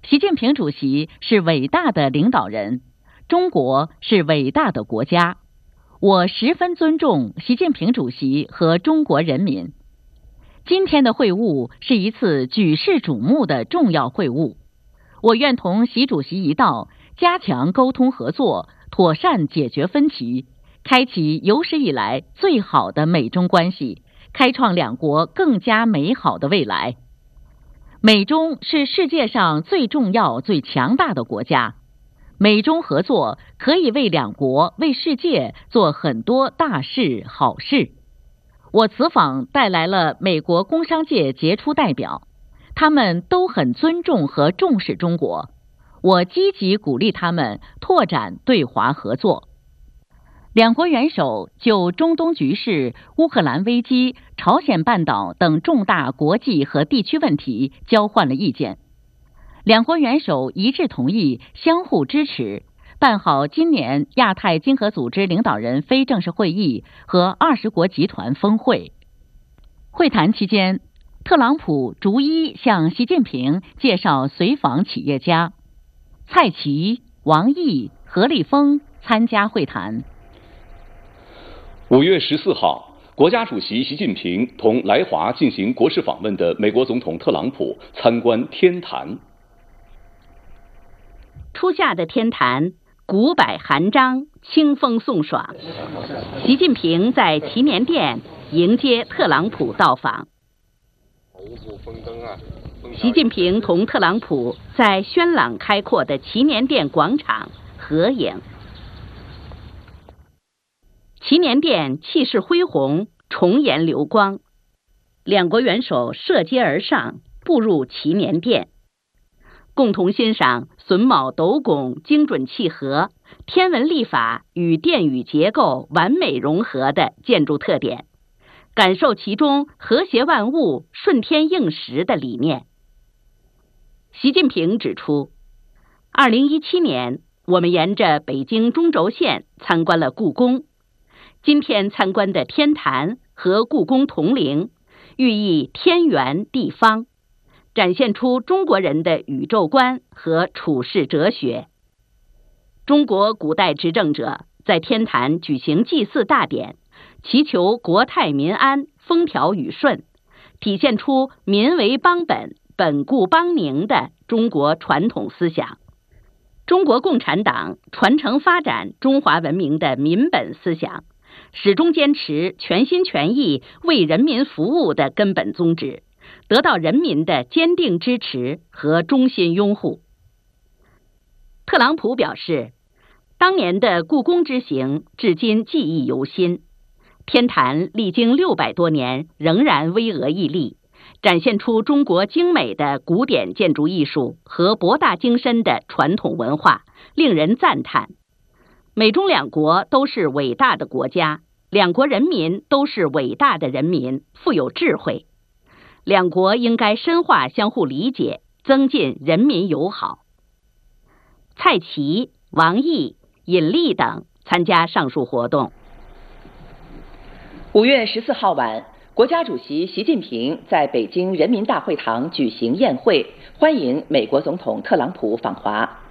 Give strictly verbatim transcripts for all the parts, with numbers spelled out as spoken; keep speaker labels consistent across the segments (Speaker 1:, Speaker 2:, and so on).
Speaker 1: 习近平主席是伟大的领导人，中国是伟大的国家。我十分尊重习近平主席和中国人民。今天的会晤是一次举世瞩目的重要会晤，我愿同习主席一道，加强沟通合作，妥善解决分歧，开启有史以来最好的美中关系，开创两国更加美好的未来。美中是世界上最重要、最强大的国家，美中合作可以为两国、为世界做很多大事、好事。我此访带来了美国工商界杰出代表，他们都很尊重和重视中国，我积极鼓励他们拓展对华合作。两国元首就中东局势、乌克兰危机、朝鲜半岛等重大国际和地区问题交换了意见。两国元首一致同意相互支持，办好今年亚太经合组织领导人非正式会议和二十国集团峰会。会谈期间，特朗普逐一向习近平介绍随访企业家，蔡奇、王毅、何立峰参加会谈。
Speaker 2: 五月十四号，国家主席习近平同来华进行国事访问的美国总统特朗普参观天坛。
Speaker 3: 初夏的天坛，古柏含章，清风送爽。习近平在祈年殿迎接特朗普到访。习近平同特朗普在轩朗开阔的祈年殿广场合影。祈年殿气势恢宏，重檐流光，两国元首涉阶而上，步入祈年殿，共同欣赏榫卯斗拱精准契合、天文历法与殿宇结构完美融合的建筑特点，感受其中和谐万物、顺天应时的理念。习近平指出，二零一七年我们沿着北京中轴线参观了故宫，今天参观的天坛和故宫同龄，寓意天圆地方，展现出中国人的宇宙观和处世哲学。中国古代执政者在天坛举行祭祀大典，祈求国泰民安、风调雨顺，体现出民为邦本、本固邦宁的中国传统思想。中国共产党传承发展中华文明的民本思想，始终坚持全心全意为人民服务的根本宗旨，得到人民的坚定支持和衷心拥护。特朗普表示，当年的故宫之行至今记忆犹新，天坛历经六百多年仍然巍峨屹立，展现出中国精美的古典建筑艺术和博大精深的传统文化，令人赞叹。美中两国都是伟大的国家，两国人民都是伟大的人民，富有智慧。两国应该深化相互理解，增进人民友好。蔡奇、王毅、尹力等参加上述活动。
Speaker 1: 五月十四号晚，国家主席习近平在北京人民大会堂举行宴会，欢迎美国总统特朗普访华。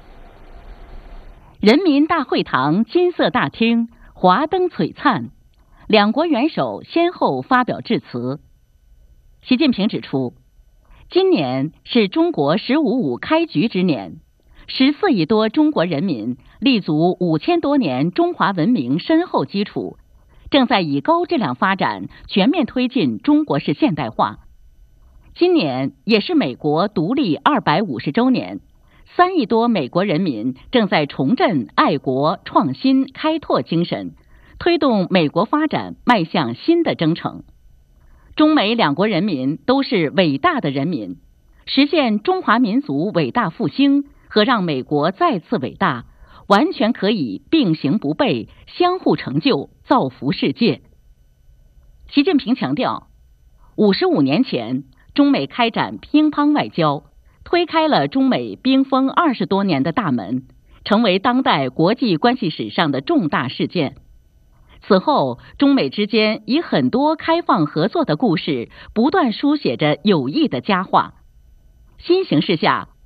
Speaker 1: 人民大会堂金色大厅华灯璀璨，两国元首先后发表致辞。习近平指出，今年是中国“十五五”开局之年，十四亿多中国人民立足五千多年中华文明深厚基础，正在以高质量发展全面推进中国式现代化。今年也是美国独立二百五十周年，三亿多美国人民正在重振爱国、创新、开拓精神，推动美国发展迈向新的征程。中美两国人民都是伟大的人民，实现中华民族伟大复兴和让美国再次伟大，完全可以并行不悖，相互成就，造福世界。习近平强调，五十五年前，中美开展乒乓外交，推开了中美冰封二十多年的大门，成为当代国际关系史上的重大事件。此后，中美之间以很多开放合作的故事，不断书写着友谊的佳话。新形势下，